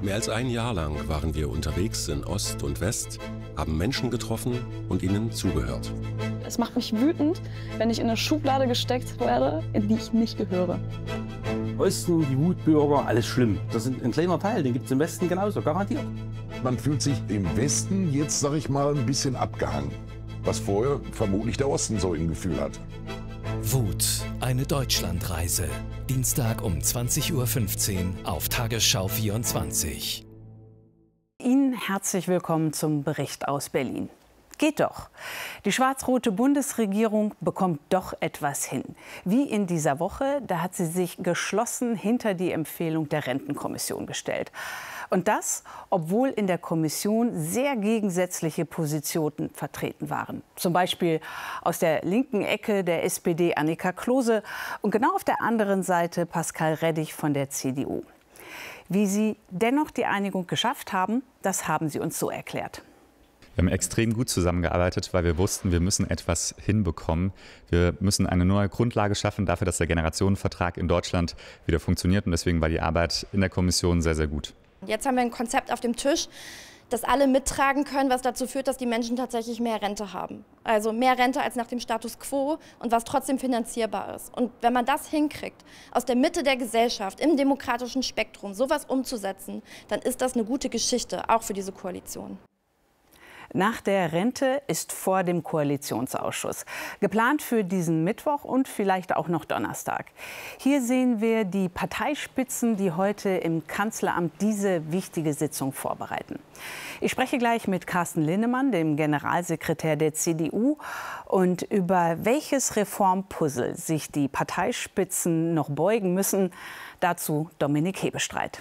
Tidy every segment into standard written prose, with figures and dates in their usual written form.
Mehr als ein Jahr lang waren wir unterwegs in Ost und West, haben Menschen getroffen und ihnen zugehört. Es macht mich wütend, wenn ich in eine Schublade gesteckt werde, in die ich nicht gehöre. Osten, die Wutbürger, alles schlimm. Das ist ein kleiner Teil, den gibt es im Westen genauso, garantiert. Man fühlt sich im Westen jetzt, sag ich mal, ein bisschen abgehangen. Was vorher vermutlich der Osten so im Gefühl hat. Wut, eine Deutschlandreise. Dienstag um 20:15 Uhr auf Tagesschau 24. Ihnen herzlich willkommen zum Bericht aus Berlin. Geht doch. Die schwarz-rote Bundesregierung bekommt doch etwas hin. Wie in dieser Woche, da hat sie sich geschlossen hinter die Empfehlung der Rentenkommission gestellt. Und das, obwohl in der Kommission sehr gegensätzliche Positionen vertreten waren. Zum Beispiel aus der linken Ecke der SPD Annika Klose und genau auf der anderen Seite Pascal Reddig von der CDU. Wie sie dennoch die Einigung geschafft haben, das haben sie uns so erklärt. Wir haben extrem gut zusammengearbeitet, weil wir wussten, wir müssen etwas hinbekommen. Wir müssen eine neue Grundlage schaffen dafür, dass der Generationenvertrag in Deutschland wieder funktioniert. Und deswegen war die Arbeit in der Kommission sehr, sehr gut. Jetzt haben wir ein Konzept auf dem Tisch, das alle mittragen können, was dazu führt, dass die Menschen tatsächlich mehr Rente haben. Also mehr Rente als nach dem Status quo und was trotzdem finanzierbar ist. Und wenn man das hinkriegt, aus der Mitte der Gesellschaft, im demokratischen Spektrum, sowas umzusetzen, dann ist das eine gute Geschichte, auch für diese Koalition. Nach der Rente ist vor dem Koalitionsausschuss. Geplant für diesen Mittwoch und vielleicht auch noch Donnerstag. Hier sehen wir die Parteispitzen, die heute im Kanzleramt diese wichtige Sitzung vorbereiten. Ich spreche gleich mit Carsten Linnemann, dem Generalsekretär der CDU, und über welches Reformpuzzle sich die Parteispitzen noch beugen müssen. Dazu Dominik Hebestreit.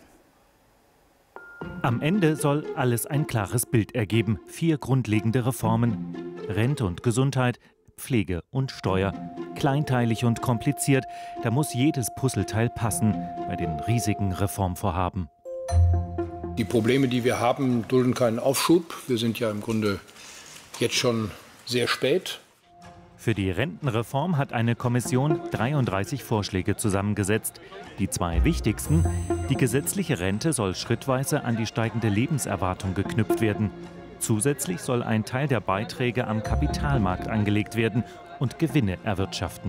Am Ende soll alles ein klares Bild ergeben. 4 grundlegende Reformen: Rente und Gesundheit, Pflege und Steuer. Kleinteilig und kompliziert, da muss jedes Puzzleteil passen bei den riesigen Reformvorhaben. Die Probleme, die wir haben, dulden keinen Aufschub. Wir sind ja im Grunde jetzt schon sehr spät. Für die Rentenreform hat eine Kommission 33 Vorschläge zusammengesetzt. Die 2 wichtigsten: Die gesetzliche Rente soll schrittweise an die steigende Lebenserwartung geknüpft werden. Zusätzlich soll ein Teil der Beiträge am Kapitalmarkt angelegt werden und Gewinne erwirtschaften.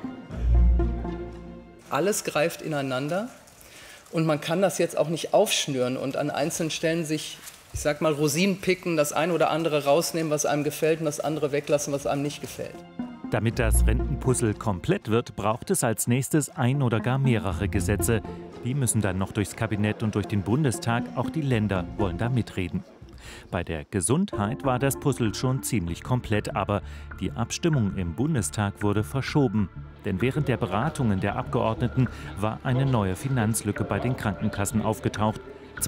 Alles greift ineinander und man kann das jetzt auch nicht aufschnüren und an einzelnen Stellen sich, ich sag mal, Rosinen picken, das eine oder andere rausnehmen, was einem gefällt, und das andere weglassen, was einem nicht gefällt. Damit das Rentenpuzzle komplett wird, braucht es als nächstes ein oder gar mehrere Gesetze. Die müssen dann noch durchs Kabinett und durch den Bundestag. Auch die Länder wollen da mitreden. Bei der Gesundheit war das Puzzle schon ziemlich komplett, aber die Abstimmung im Bundestag wurde verschoben. Denn während der Beratungen der Abgeordneten war eine neue Finanzlücke bei den Krankenkassen aufgetaucht.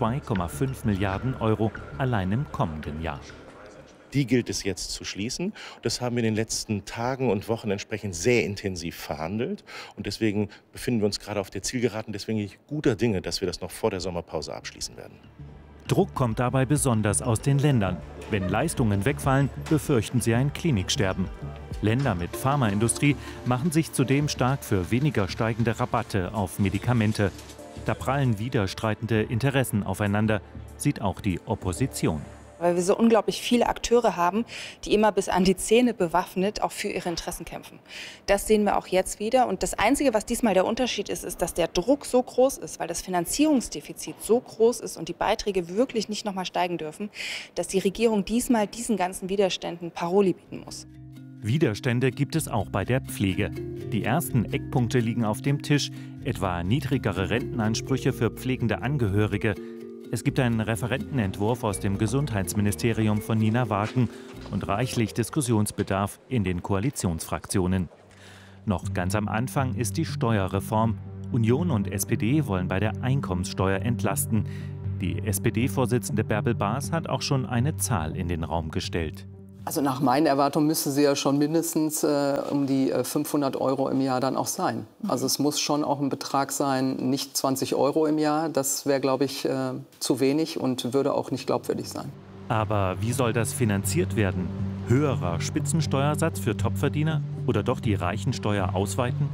2,5 Milliarden Euro allein im kommenden Jahr. Die gilt es jetzt zu schließen. Das haben wir in den letzten Tagen und Wochen entsprechend sehr intensiv verhandelt. Und deswegen befinden wir uns gerade auf der Zielgeraden. Deswegen bin ich guter Dinge, dass wir das noch vor der Sommerpause abschließen werden. Druck kommt dabei besonders aus den Ländern. Wenn Leistungen wegfallen, befürchten sie ein Kliniksterben. Länder mit Pharmaindustrie machen sich zudem stark für weniger steigende Rabatte auf Medikamente. Da prallen widerstreitende Interessen aufeinander, sieht auch die Opposition. Weil wir so unglaublich viele Akteure haben, die immer bis an die Zähne bewaffnet auch für ihre Interessen kämpfen. Das sehen wir auch jetzt wieder. Und das Einzige, was diesmal der Unterschied ist, ist, dass der Druck so groß ist, weil das Finanzierungsdefizit so groß ist und die Beiträge wirklich nicht noch mal steigen dürfen, dass die Regierung diesmal diesen ganzen Widerständen Paroli bieten muss. Widerstände gibt es auch bei der Pflege. Die ersten Eckpunkte liegen auf dem Tisch, etwa niedrigere Rentenansprüche für pflegende Angehörige. Es gibt einen Referentenentwurf aus dem Gesundheitsministerium von Nina Wagen und reichlich Diskussionsbedarf in den Koalitionsfraktionen. Noch ganz am Anfang ist die Steuerreform. Union und SPD wollen bei der Einkommenssteuer entlasten. Die SPD-Vorsitzende Bärbel Baas hat auch schon eine Zahl in den Raum gestellt. Also nach meinen Erwartungen müsste sie ja schon mindestens um die 500 € im Jahr dann auch sein. Also es muss schon auch ein Betrag sein, nicht 20 € im Jahr. Das wäre, glaube ich, zu wenig und würde auch nicht glaubwürdig sein. Aber wie soll das finanziert werden? Höherer Spitzensteuersatz für Topverdiener oder doch die Reichensteuer ausweiten?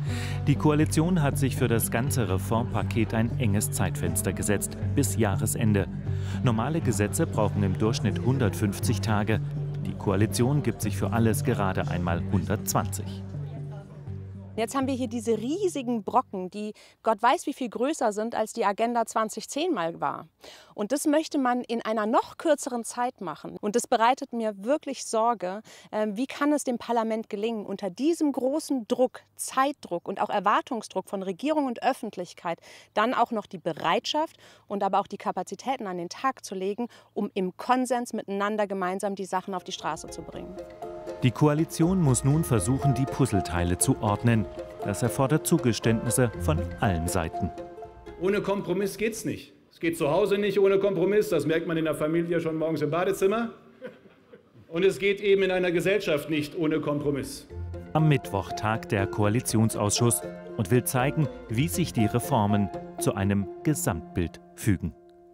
Die Koalition hat sich für das ganze Reformpaket ein enges Zeitfenster gesetzt, bis Jahresende. Normale Gesetze brauchen im Durchschnitt 150 Tage. Die Koalition gibt sich für alles gerade einmal 120. Jetzt haben wir hier diese riesigen Brocken, die Gott weiß wie viel größer sind, als die Agenda 2010 mal war. Und das möchte man in einer noch kürzeren Zeit machen. Und das bereitet mir wirklich Sorge. Wie kann es dem Parlament gelingen, unter diesem großen Druck, Zeitdruck und auch Erwartungsdruck von Regierung und Öffentlichkeit dann auch noch die Bereitschaft und aber auch die Kapazitäten an den Tag zu legen, um im Konsens miteinander gemeinsam die Sachen auf die Straße zu bringen. Die Koalition muss nun versuchen, die Puzzleteile zu ordnen. Das erfordert Zugeständnisse von allen Seiten. Ohne Kompromiss geht's nicht. Es geht zu Hause nicht ohne Kompromiss. Das merkt man in der Familie schon morgens im Badezimmer. Und es geht eben in einer Gesellschaft nicht ohne Kompromiss. Am Mittwoch tagt der Koalitionsausschuss und will zeigen, wie sich die Reformen zu einem Gesamtbild fügen.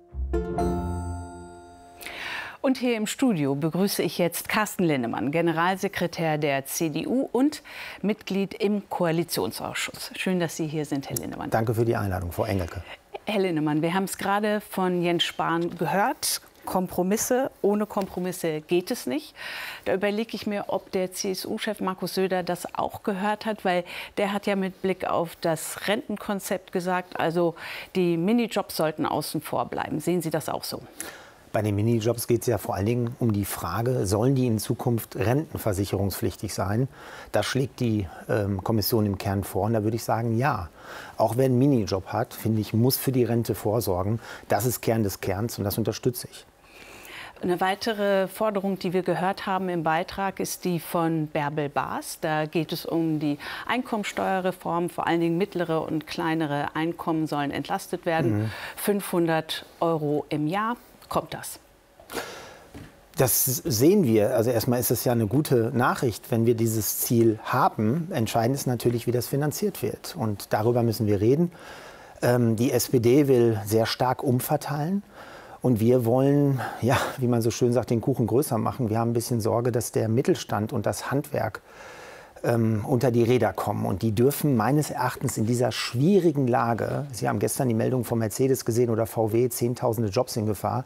Und hier im Studio begrüße ich jetzt Carsten Linnemann, Generalsekretär der CDU und Mitglied im Koalitionsausschuss. Schön, dass Sie hier sind, Herr Linnemann. Danke für die Einladung, Frau Engelke. Herr Linnemann, wir haben es gerade von Jens Spahn gehört. Kompromisse, ohne Kompromisse geht es nicht. Da überlege ich mir, ob der CSU-Chef Markus Söder das auch gehört hat, weil der hat ja mit Blick auf das Rentenkonzept gesagt, also die Minijobs sollten außen vor bleiben. Sehen Sie das auch so? Bei den Minijobs geht es ja vor allen Dingen um die Frage, sollen die in Zukunft rentenversicherungspflichtig sein? Das schlägt die Kommission im Kern vor. Und da würde ich sagen, ja. Auch wer einen Minijob hat, finde ich, muss für die Rente vorsorgen. Das ist Kern des Kerns und das unterstütze ich. Eine weitere Forderung, die wir gehört haben im Beitrag, ist die von Bärbel Baas. Da geht es um die Einkommensteuerreform. Vor allen Dingen mittlere und kleinere Einkommen sollen entlastet werden. 500 € im Jahr. Kommt das? Das sehen wir. Also erstmal ist es ja eine gute Nachricht, wenn wir dieses Ziel haben. Entscheidend ist natürlich, wie das finanziert wird. Und darüber müssen wir reden. Die SPD will sehr stark umverteilen. Und wir wollen, ja, wie man so schön sagt, den Kuchen größer machen. Wir haben ein bisschen Sorge, dass der Mittelstand und das Handwerk unter die Räder kommen. Und die dürfen meines Erachtens in dieser schwierigen Lage, Sie haben gestern die Meldung von Mercedes gesehen oder VW, Zehntausende Jobs in Gefahr.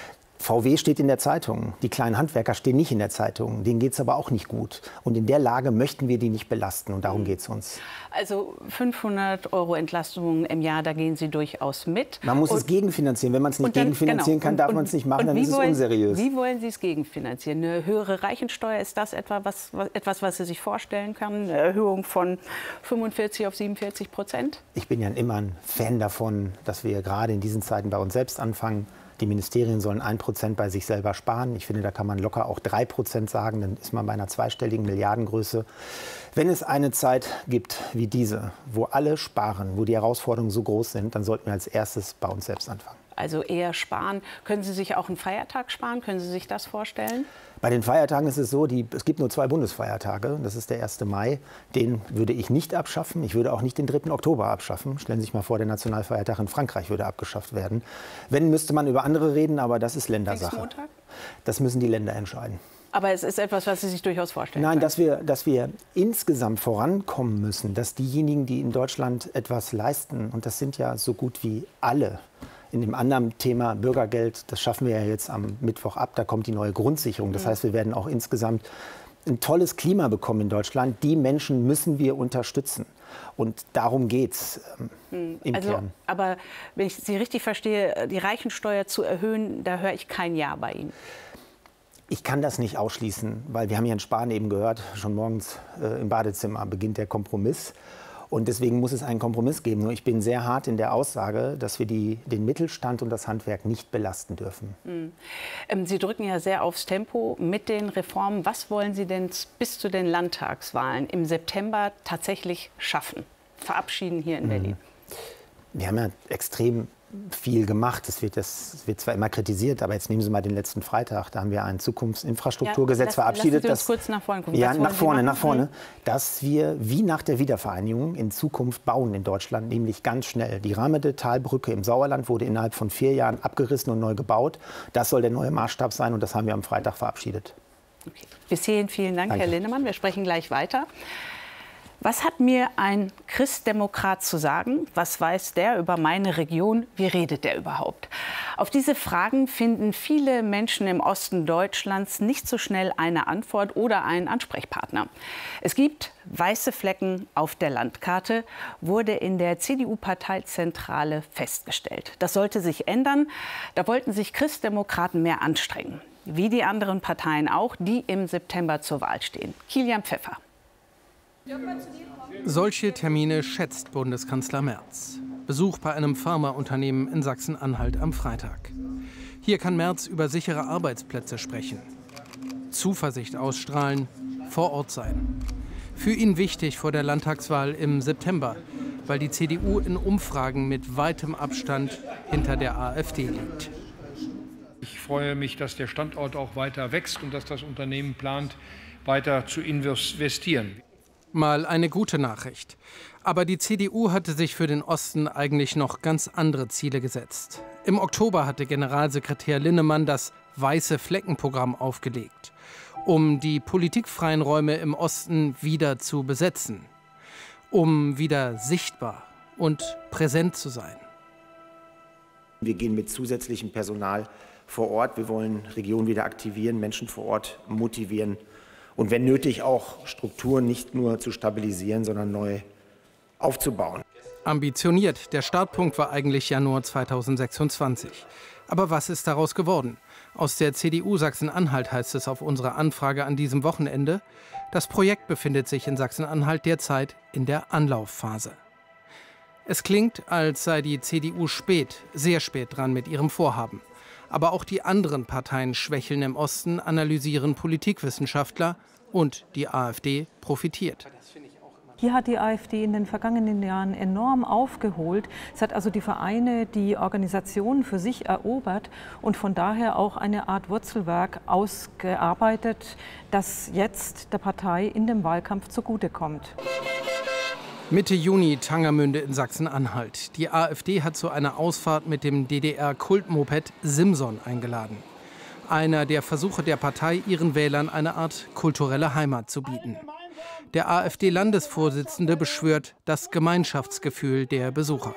VW steht in der Zeitung, die kleinen Handwerker stehen nicht in der Zeitung, denen geht es aber auch nicht gut. Und in der Lage möchten wir die nicht belasten und darum geht es uns. Also 500 € Entlastung im Jahr, da gehen Sie durchaus mit. Man muss es gegenfinanzieren. Wenn man es nicht gegenfinanzieren kann, darf man es nicht machen, dann ist es unseriös. Wie wollen Sie es gegenfinanzieren? Eine höhere Reichensteuer, ist das etwas, was Sie sich vorstellen können? Eine Erhöhung von 45 auf 47%? Ich bin ja immer ein Fan davon, dass wir gerade in diesen Zeiten bei uns selbst anfangen. Die Ministerien sollen 1% bei sich selber sparen. Ich finde, da kann man locker auch 3% sagen. Dann ist man bei einer zweistelligen Milliardengröße. Wenn es eine Zeit gibt wie diese, wo alle sparen, wo die Herausforderungen so groß sind, dann sollten wir als erstes bei uns selbst anfangen. Also eher sparen. Können Sie sich auch einen Feiertag sparen? Können Sie sich das vorstellen? Bei den Feiertagen ist es so, es gibt nur 2 Bundesfeiertage. Das ist der 1. Mai. Den würde ich nicht abschaffen. Ich würde auch nicht den 3. Oktober abschaffen. Stellen Sie sich mal vor, der Nationalfeiertag in Frankreich würde abgeschafft werden. Wenn, müsste man über andere reden, aber das ist Ländersache. Pfingstmontag? Das müssen die Länder entscheiden. Aber es ist etwas, was Sie sich durchaus vorstellen können. Nein, dass wir insgesamt vorankommen müssen, dass diejenigen, die in Deutschland etwas leisten, und das sind ja so gut wie alle, in dem anderen Thema Bürgergeld, das schaffen wir ja jetzt am Mittwoch ab, da kommt die neue Grundsicherung. Das heißt, wir werden auch insgesamt ein tolles Klima bekommen in Deutschland. Die Menschen müssen wir unterstützen. Und darum geht es im Kern. Aber wenn ich Sie richtig verstehe, die Reichensteuer zu erhöhen, da höre ich kein Ja bei Ihnen. Ich kann das nicht ausschließen, weil wir haben Herrn Spahn eben gehört, schon morgens im Badezimmer beginnt der Kompromiss. Und deswegen muss es einen Kompromiss geben. Nur ich bin sehr hart in der Aussage, dass wir den Mittelstand und das Handwerk nicht belasten dürfen. Sie drücken ja sehr aufs Tempo mit den Reformen. Was wollen Sie denn bis zu den Landtagswahlen im September tatsächlich schaffen, verabschieden hier in Berlin? Wir haben ja extrem viel gemacht. Das wird zwar immer kritisiert, aber jetzt nehmen Sie mal den letzten Freitag. Da haben wir ein Zukunftsinfrastrukturgesetz verabschiedet. Lassen Sie uns kurz nach vorne gucken. Ja, nach vorne. Dass wir wie nach der Wiedervereinigung in Zukunft bauen in Deutschland, nämlich ganz schnell. Die Ramede-Talbrücke im Sauerland wurde innerhalb von 4 Jahren abgerissen und neu gebaut. Das soll der neue Maßstab sein und das haben wir am Freitag verabschiedet. Okay. Bis hierhin vielen Dank, Herr Linnemann. Wir sprechen gleich weiter. Was hat mir ein Christdemokrat zu sagen? Was weiß der über meine Region? Wie redet der überhaupt? Auf diese Fragen finden viele Menschen im Osten Deutschlands nicht so schnell eine Antwort oder einen Ansprechpartner. Es gibt weiße Flecken auf der Landkarte, wurde in der CDU-Parteizentrale festgestellt. Das sollte sich ändern. Da wollten sich Christdemokraten mehr anstrengen. Wie die anderen Parteien auch, die im September zur Wahl stehen. Kilian Pfeffer. Solche Termine schätzt Bundeskanzler Merz. Besuch bei einem Pharmaunternehmen in Sachsen-Anhalt am Freitag. Hier kann Merz über sichere Arbeitsplätze sprechen, Zuversicht ausstrahlen, vor Ort sein. Für ihn wichtig vor der Landtagswahl im September, weil die CDU in Umfragen mit weitem Abstand hinter der AfD liegt. Ich freue mich, dass der Standort auch weiter wächst und dass das Unternehmen plant, weiter zu investieren. Mal eine gute Nachricht. Aber die CDU hatte sich für den Osten eigentlich noch ganz andere Ziele gesetzt. Im Oktober hatte Generalsekretär Linnemann das Weiße-Flecken-Programm aufgelegt, um die politikfreien Räume im Osten wieder zu besetzen, um wieder sichtbar und präsent zu sein. Wir gehen mit zusätzlichem Personal vor Ort. Wir wollen Regionen wieder aktivieren, Menschen vor Ort motivieren und wenn nötig auch Strukturen nicht nur zu stabilisieren, sondern neu aufzubauen. Ambitioniert, der Startpunkt war eigentlich Januar 2026. Aber was ist daraus geworden? Aus der CDU Sachsen-Anhalt heißt es auf unsere Anfrage an diesem Wochenende, das Projekt befindet sich in Sachsen-Anhalt derzeit in der Anlaufphase. Es klingt, als sei die CDU spät, sehr spät dran mit ihrem Vorhaben. Aber auch die anderen Parteien schwächeln im Osten, analysieren Politikwissenschaftler, und die AfD profitiert. Hier hat die AfD in den vergangenen Jahren enorm aufgeholt. Es hat also die Vereine, die Organisationen für sich erobert und von daher auch eine Art Wurzelwerk ausgearbeitet, das jetzt der Partei in dem Wahlkampf zugutekommt. Mitte Juni Tangermünde in Sachsen-Anhalt. Die AfD hat zu einer Ausfahrt mit dem DDR-Kultmoped Simson eingeladen. Einer der Versuche der Partei, ihren Wählern eine Art kulturelle Heimat zu bieten. Der AfD-Landesvorsitzende beschwört das Gemeinschaftsgefühl der Besucher.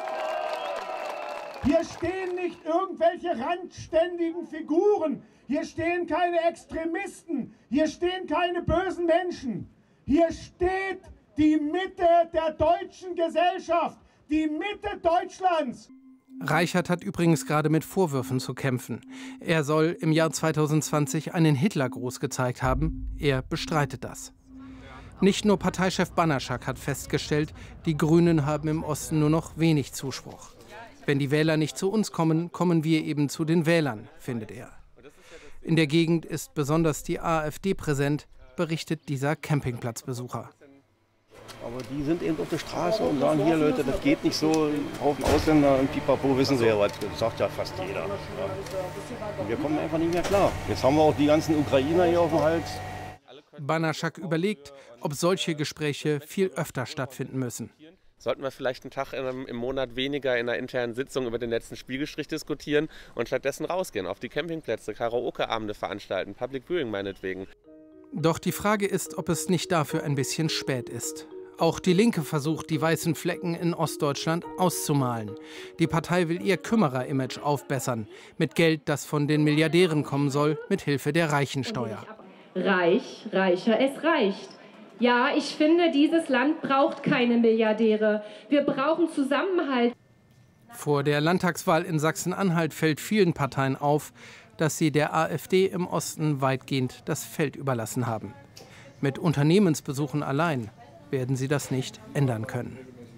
Hier stehen nicht irgendwelche randständigen Figuren. Hier stehen keine Extremisten. Hier stehen keine bösen Menschen. Hier steht die Mitte der deutschen Gesellschaft, die Mitte Deutschlands. Reichert hat übrigens gerade mit Vorwürfen zu kämpfen. Er soll im Jahr 2020 einen Hitlergruß gezeigt haben. Er bestreitet das. Nicht nur Parteichef Banaschak hat festgestellt, die Grünen haben im Osten nur noch wenig Zuspruch. Wenn die Wähler nicht zu uns kommen, kommen wir eben zu den Wählern, findet er. In der Gegend ist besonders die AfD präsent, berichtet dieser Campingplatzbesucher. Aber die sind eben auf der Straße und sagen, hier Leute, das geht nicht so, ein Haufen Ausländer und Pipapo, wissen Sie ja was, das sagt ja fast jeder. Ja. Und wir kommen einfach nicht mehr klar. Jetzt haben wir auch die ganzen Ukrainer hier auf dem Hals. Banaschak überlegt, ob solche Gespräche viel öfter stattfinden müssen. Sollten wir vielleicht einen Tag im Monat weniger in einer internen Sitzung über den letzten Spielgestrich diskutieren und stattdessen rausgehen, auf die Campingplätze, Karaoke-Abende veranstalten, Public Viewing meinetwegen. Doch die Frage ist, ob es nicht dafür ein bisschen spät ist. Auch die Linke versucht, die weißen Flecken in Ostdeutschland auszumalen. Die Partei will ihr Kümmerer-Image aufbessern, mit Geld, das von den Milliardären kommen soll, mit Hilfe der Reichensteuer. Reich, reicher, es reicht. Ja, ich finde, dieses Land braucht keine Milliardäre. Wir brauchen Zusammenhalt. Vor der Landtagswahl in Sachsen-Anhalt fällt vielen Parteien auf, dass sie der AfD im Osten weitgehend das Feld überlassen haben. Mit Unternehmensbesuchen allein werden sie das nicht ändern können.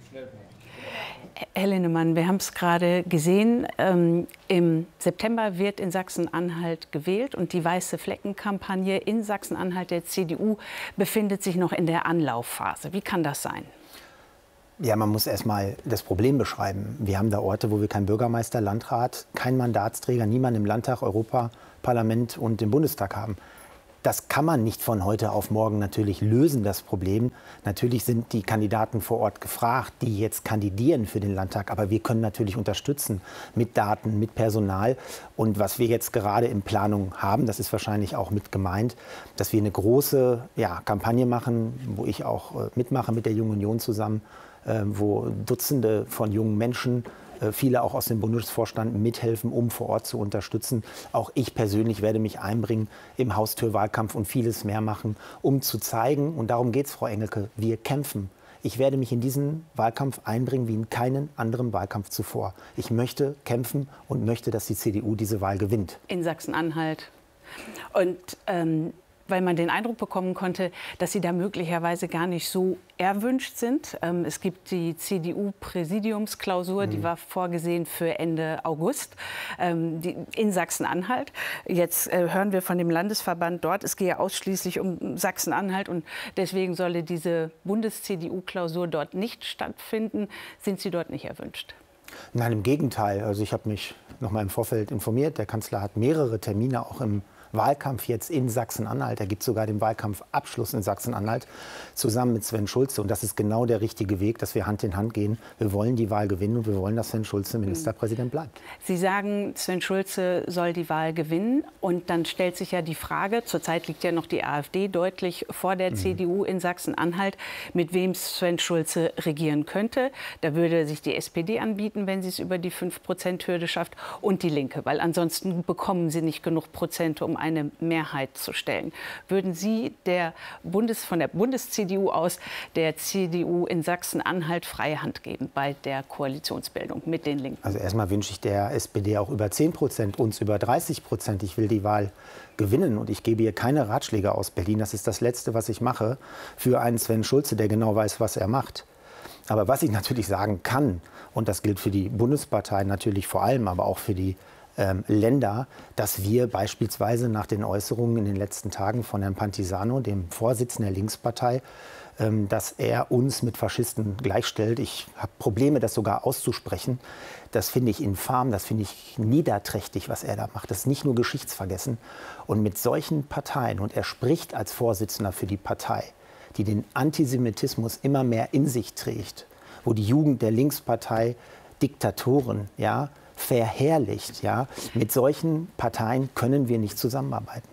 Herr Linnemann, wir haben es gerade gesehen, im September wird in Sachsen-Anhalt gewählt und die Weiße-Flecken-Kampagne in Sachsen-Anhalt der CDU befindet sich noch in der Anlaufphase. Wie kann das sein? Ja, man muss erst mal das Problem beschreiben. Wir haben da Orte, wo wir keinen Bürgermeister, Landrat, keinen Mandatsträger, niemanden im Landtag, Europaparlament und im Bundestag haben. Das kann man nicht von heute auf morgen natürlich lösen, das Problem. Natürlich sind die Kandidaten vor Ort gefragt, die jetzt kandidieren für den Landtag. Aber wir können natürlich unterstützen mit Daten, mit Personal. Und was wir jetzt gerade in Planung haben, das ist wahrscheinlich auch mit gemeint, dass wir eine große Kampagne machen, wo ich auch mitmache mit der Jungen Union zusammen, wo Dutzende von jungen Menschen, viele auch aus dem Bundesvorstand, mithelfen, um vor Ort zu unterstützen. Auch ich persönlich werde mich einbringen im Haustürwahlkampf und vieles mehr machen, um zu zeigen, und darum geht es, Frau Engelke, wir kämpfen. Ich werde mich in diesen Wahlkampf einbringen wie in keinen anderen Wahlkampf zuvor. Ich möchte kämpfen und möchte, dass die CDU diese Wahl gewinnt. In Sachsen-Anhalt. Und weil man den Eindruck bekommen konnte, dass Sie da möglicherweise gar nicht so erwünscht sind. Es gibt die CDU-Präsidiumsklausur, die war vorgesehen für Ende August in Sachsen-Anhalt. Jetzt hören wir von dem Landesverband dort, es gehe ausschließlich um Sachsen-Anhalt und deswegen solle diese Bundes-CDU-Klausur dort nicht stattfinden. Sind Sie dort nicht erwünscht? Nein, im Gegenteil. Also ich habe mich noch mal im Vorfeld informiert. Der Kanzler hat mehrere Termine auch im Wahlkampf jetzt in Sachsen-Anhalt. Er gibt sogar den Wahlkampfabschluss in Sachsen-Anhalt zusammen mit Sven Schulze. Und das ist genau der richtige Weg, dass wir Hand in Hand gehen. Wir wollen die Wahl gewinnen und wir wollen, dass Sven Schulze Ministerpräsident bleibt. Sie sagen, Sven Schulze soll die Wahl gewinnen. Und dann stellt sich ja die Frage, zurzeit liegt ja noch die AfD deutlich vor der CDU in Sachsen-Anhalt, mit wem Sven Schulze regieren könnte. Da würde sich die SPD anbieten, wenn sie es über die 5%-Hürde schafft, und die Linke. Weil ansonsten bekommen sie nicht genug Prozente, um eine Mehrheit zu stellen. Würden Sie von der Bundes-CDU aus der CDU in Sachsen-Anhalt freie Hand geben bei der Koalitionsbildung mit den Linken? Also erstmal wünsche ich der SPD auch über 10%, uns über 30%. Ich will die Wahl gewinnen und ich gebe hier keine Ratschläge aus Berlin. Das ist das Letzte, was ich mache für einen Sven Schulze, der genau weiß, was er macht. Aber was ich natürlich sagen kann, und das gilt für die Bundesparteien natürlich vor allem, aber auch für die Länder, dass wir beispielsweise nach den Äußerungen in den letzten Tagen von Herrn Pantisano, dem Vorsitzenden der Linkspartei, dass er uns mit Faschisten gleichstellt. Ich habe Probleme, das sogar auszusprechen. Das finde ich infam, das finde ich niederträchtig, was er da macht. Das ist nicht nur geschichtsvergessen. Und mit solchen Parteien, und er spricht als Vorsitzender für die Partei, die den Antisemitismus immer mehr in sich trägt, wo die Jugend der Linkspartei Diktatoren, verherrlicht. Mit solchen Parteien können wir nicht zusammenarbeiten.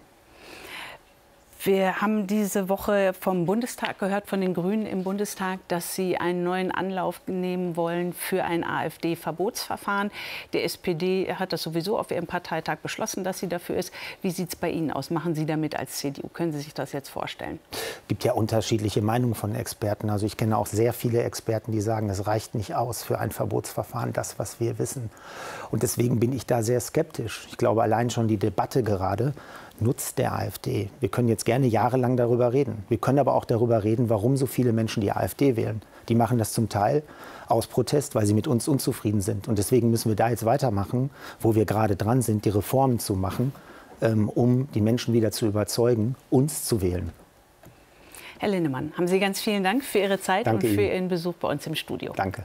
Wir haben diese Woche vom Bundestag gehört, von den Grünen im Bundestag, dass sie einen neuen Anlauf nehmen wollen für ein AfD-Verbotsverfahren. Die SPD hat das sowieso auf ihrem Parteitag beschlossen, dass sie dafür ist. Wie sieht es bei Ihnen aus? Machen Sie damit als CDU? Können Sie sich das jetzt vorstellen? Es gibt ja unterschiedliche Meinungen von Experten. Also ich kenne auch sehr viele Experten, die sagen, es reicht nicht aus für ein Verbotsverfahren, das, was wir wissen. Und deswegen bin ich da sehr skeptisch. Ich glaube, allein schon die Debatte gerade nutzt der AfD. Wir können jetzt gerne jahrelang darüber reden. Wir können aber auch darüber reden, warum so viele Menschen die AfD wählen. Die machen das zum Teil aus Protest, weil sie mit uns unzufrieden sind. Und deswegen müssen wir da jetzt weitermachen, wo wir gerade dran sind, die Reformen zu machen, um die Menschen wieder zu überzeugen, uns zu wählen. Herr Linnemann, haben Sie ganz vielen Dank für Ihre Zeit Danke und für Ihnen. Ihren Besuch bei uns im Studio. Danke.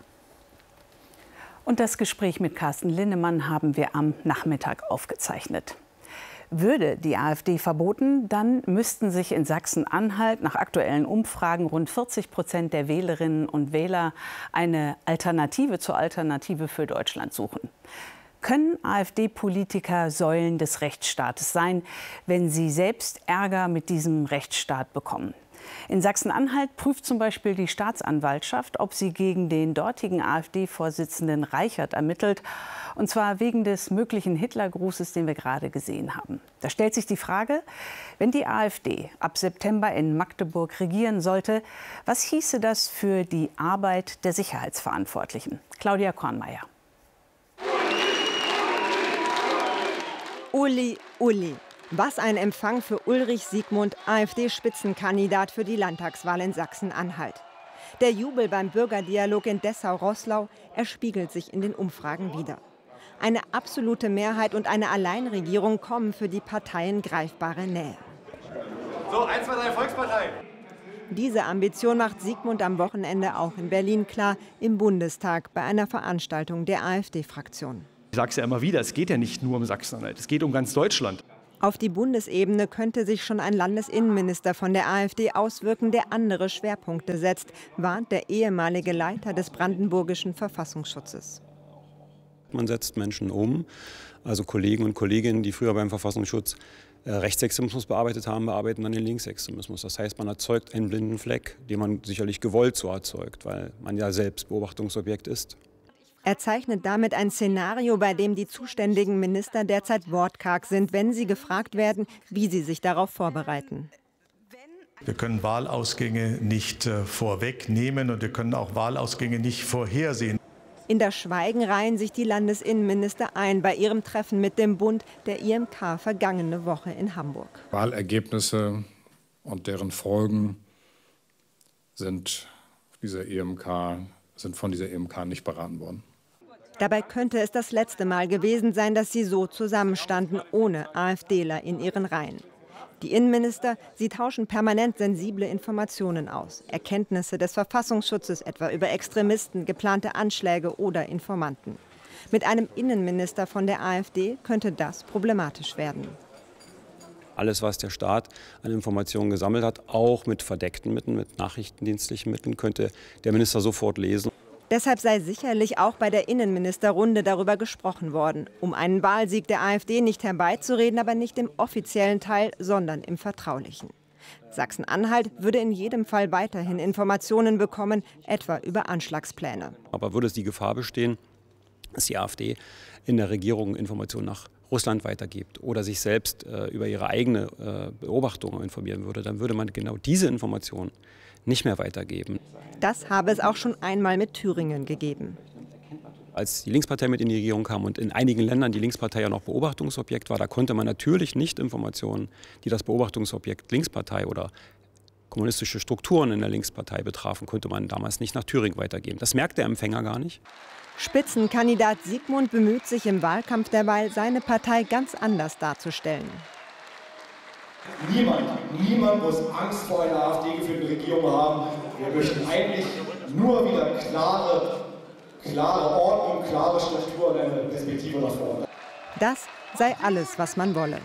Und das Gespräch mit Carsten Linnemann haben wir am Nachmittag aufgezeichnet. Würde die AfD verboten, dann müssten sich in Sachsen-Anhalt nach aktuellen Umfragen rund 40% der Wählerinnen und Wähler eine Alternative zur Alternative für Deutschland suchen. Können AfD-Politiker Säulen des Rechtsstaates sein, wenn sie selbst Ärger mit diesem Rechtsstaat bekommen? In Sachsen-Anhalt prüft zum Beispiel die Staatsanwaltschaft, ob sie gegen den dortigen AfD-Vorsitzenden Reichert ermittelt. Und zwar wegen des möglichen Hitlergrußes, den wir gerade gesehen haben. Da stellt sich die Frage, wenn die AfD ab September in Magdeburg regieren sollte, was hieße das für die Arbeit der Sicherheitsverantwortlichen? Claudia Kornmeier. Uli, Uli. Was ein Empfang für Ulrich Siegmund, AfD-Spitzenkandidat für die Landtagswahl in Sachsen-Anhalt. Der Jubel beim Bürgerdialog in Dessau-Roßlau erspiegelt sich in den Umfragen wider. Eine absolute Mehrheit und eine Alleinregierung kommen für die Partei in greifbare Nähe. So, 1, 2, 3, Volkspartei! Diese Ambition macht Siegmund am Wochenende auch in Berlin klar, im Bundestag bei einer Veranstaltung der AfD-Fraktion. Ich sage es ja immer wieder, es geht ja nicht nur um Sachsen-Anhalt, es geht um ganz Deutschland. Auf die Bundesebene könnte sich schon ein Landesinnenminister von der AfD auswirken, der andere Schwerpunkte setzt, warnt der ehemalige Leiter des brandenburgischen Verfassungsschutzes. Man setzt Menschen um, also Kollegen und Kolleginnen, die früher beim Verfassungsschutz Rechtsextremismus bearbeitet haben, bearbeiten dann den Linksextremismus. Das heißt, man erzeugt einen blinden Fleck, den man sicherlich gewollt so erzeugt, weil man ja selbst Beobachtungsobjekt ist. Er zeichnet damit ein Szenario, bei dem die zuständigen Minister derzeit wortkarg sind, wenn sie gefragt werden, wie sie sich darauf vorbereiten. Wir können Wahlausgänge nicht vorwegnehmen und wir können auch Wahlausgänge nicht vorhersehen. In das Schweigen reihen sich die Landesinnenminister ein bei ihrem Treffen mit dem Bund der IMK vergangene Woche in Hamburg. Wahlergebnisse und deren Folgen sind von dieser IMK nicht beraten worden. Dabei könnte es das letzte Mal gewesen sein, dass sie so zusammenstanden, ohne AfDler in ihren Reihen. Die Innenminister, sie tauschen permanent sensible Informationen aus. Erkenntnisse des Verfassungsschutzes, etwa über Extremisten, geplante Anschläge oder Informanten. Mit einem Innenminister von der AfD könnte das problematisch werden. Alles, was der Staat an Informationen gesammelt hat, auch mit verdeckten Mitteln, mit nachrichtendienstlichen Mitteln, könnte der Minister sofort lesen. Deshalb sei sicherlich auch bei der Innenministerrunde darüber gesprochen worden, um einen Wahlsieg der AfD nicht herbeizureden, aber nicht im offiziellen Teil, sondern im vertraulichen. Sachsen-Anhalt würde in jedem Fall weiterhin Informationen bekommen, etwa über Anschlagspläne. Aber würde es die Gefahr bestehen, dass die AfD in der Regierung Informationen nach Russland weitergibt oder sich selbst über ihre eigene Beobachtung informieren würde, dann würde man genau diese Informationen nicht mehr weitergeben. Das habe es auch schon einmal mit Thüringen gegeben. Als die Linkspartei mit in die Regierung kam und in einigen Ländern die Linkspartei ja noch Beobachtungsobjekt war, da konnte man natürlich nicht Informationen, die das Beobachtungsobjekt Linkspartei oder kommunistische Strukturen in der Linkspartei betrafen, konnte man damals nicht nach Thüringen weitergeben. Das merkt der Empfänger gar nicht. Spitzenkandidat Sigmund bemüht sich im Wahlkampf derweil, seine Partei ganz anders darzustellen. Niemand muss Angst vor einer AfD-geführten Regierung haben. Wir möchten eigentlich nur wieder klare Ordnung, klare Struktur und eine Perspektive nach vorne. Das sei alles, was man wolle.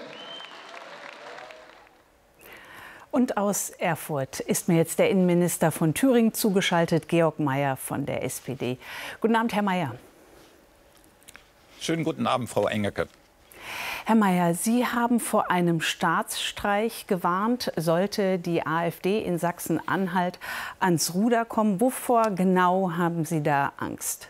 Und aus Erfurt ist mir jetzt der Innenminister von Thüringen zugeschaltet, Georg Mayer von der SPD. Guten Abend, Herr Mayer. Schönen guten Abend, Frau Engelke. Herr Mayer, Sie haben vor einem Staatsstreich gewarnt, sollte die AfD in Sachsen-Anhalt ans Ruder kommen. Wovor genau haben Sie da Angst?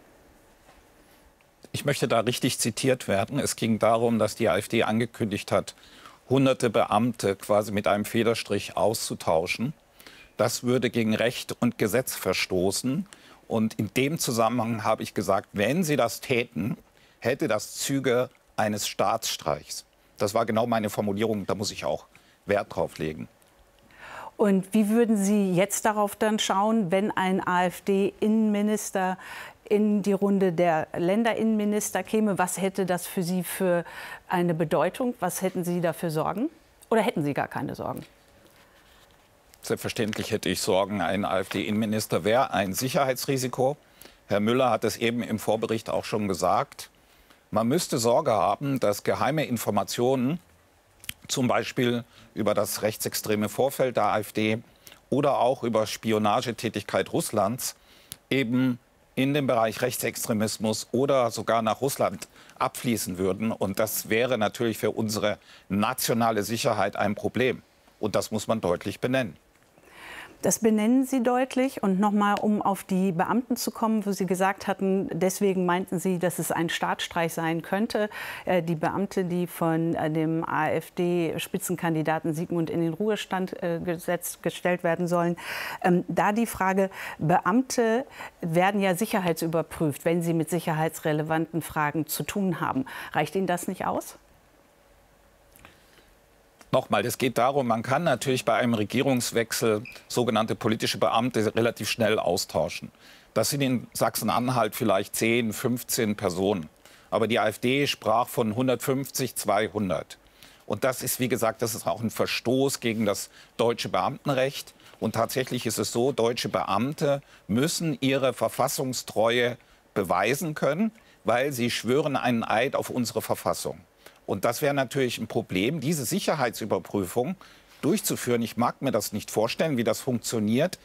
Ich möchte da richtig zitiert werden. Es ging darum, dass die AfD angekündigt hat, hunderte Beamte quasi mit einem Federstrich auszutauschen. Das würde gegen Recht und Gesetz verstoßen. Und in dem Zusammenhang habe ich gesagt, wenn Sie das täten, hätte das Züge eines Staatsstreichs. Das war genau meine Formulierung, da muss ich auch Wert drauf legen. Und wie würden Sie jetzt darauf dann schauen, wenn ein AfD-Innenminister in die Runde der Länderinnenminister käme? Was hätte das für Sie für eine Bedeutung? Was hätten Sie dafür Sorgen? Oder hätten Sie gar keine Sorgen? Selbstverständlich hätte ich Sorgen. Ein AfD-Innenminister wäre ein Sicherheitsrisiko. Herr Müller hat es eben im Vorbericht auch schon gesagt. Man müsste Sorge haben, dass geheime Informationen, zum Beispiel über das rechtsextreme Vorfeld der AfD oder auch über Spionagetätigkeit Russlands, eben in den Bereich Rechtsextremismus oder sogar nach Russland abfließen würden. Und das wäre natürlich für unsere nationale Sicherheit ein Problem. Und das muss man deutlich benennen. Das benennen Sie deutlich. Und nochmal, um auf die Beamten zu kommen, wo Sie gesagt hatten, deswegen meinten Sie, dass es ein Staatsstreich sein könnte. Die Beamte, die von dem AfD-Spitzenkandidaten Sigmund in den Ruhestand gestellt werden sollen. Da die Frage, Beamte werden ja sicherheitsüberprüft, wenn sie mit sicherheitsrelevanten Fragen zu tun haben. Reicht Ihnen das nicht aus? Nochmal, es geht darum, man kann natürlich bei einem Regierungswechsel sogenannte politische Beamte relativ schnell austauschen. Das sind in Sachsen-Anhalt vielleicht 10, 15 Personen. Aber die AfD sprach von 150, 200. Und das ist, wie gesagt, das ist auch ein Verstoß gegen das deutsche Beamtenrecht. Und tatsächlich ist es so, deutsche Beamte müssen ihre Verfassungstreue beweisen können, weil sie schwören einen Eid auf unsere Verfassung. Und das wäre natürlich ein Problem, diese Sicherheitsüberprüfung durchzuführen. Ich mag mir das nicht vorstellen, wie das funktioniert,